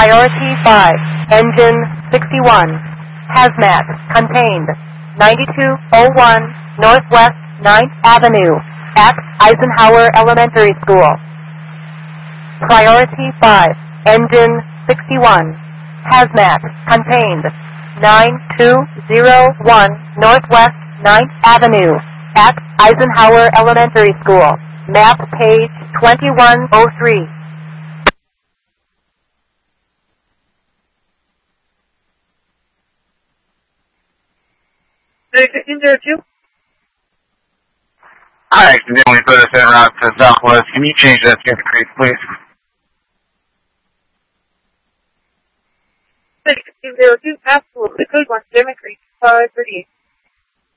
Priority 5, Engine 61, Hazmat, contained, 9201 Northwest 9th Avenue, at Eisenhower Elementary School. Priority 5, Engine 61, Hazmat, contained, 9201 Northwest 9th Avenue, at Eisenhower Elementary School. Map page 2103. I accidentally put us en route to Southwest. Can you change that to Creek, please? 1602, absolutely. Code 1, Jimmy Creek, 538.